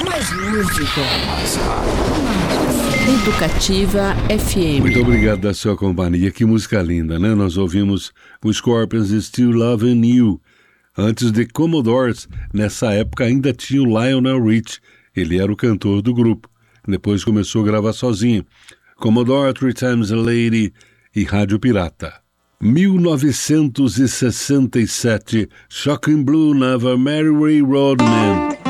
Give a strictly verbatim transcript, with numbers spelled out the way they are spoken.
Mais música. Mais rádio. Educativa F M. Muito obrigado da sua companhia. Que música linda, né? Nós ouvimos o Scorpions Still Loving You. Antes de Commodores, nessa época ainda tinha o Lionel Rich. Ele era o cantor do grupo. Depois começou a gravar sozinho. Commodore, Three Times a Lady e Rádio Pirata. mil novecentos e sessenta e sete, Shocking Blue, Never Mary Ray Rodman.